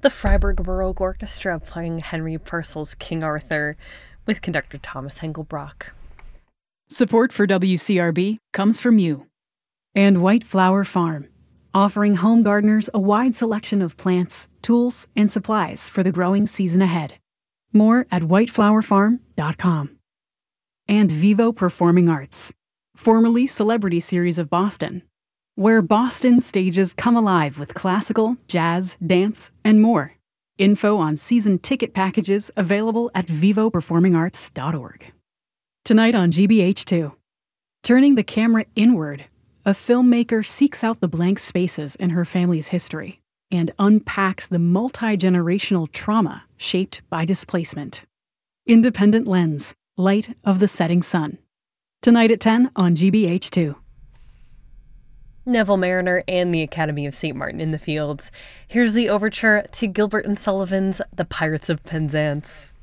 the Freiburg Baroque Orchestra playing Henry Purcell's King Arthur with conductor Thomas Hengelbrock. Support for WCRB comes from you. And White Flower Farm, offering home gardeners a wide selection of plants, tools, and supplies for the growing season ahead. More at whiteflowerfarm.com. And Vivo Performing Arts, formerly Celebrity Series of Boston, where Boston stages come alive with classical, jazz, dance, and more. Info on season ticket packages available at vivoperformingarts.org. Tonight on GBH2, turning the camera inward, a filmmaker seeks out the blank spaces in her family's history and unpacks the multi-generational trauma shaped by displacement. Independent Lens, Light of the Setting Sun. Tonight at 10 on GBH2. Neville Marriner and the Academy of St. Martin in the Fields. Here's the overture to Gilbert and Sullivan's The Pirates of Penzance.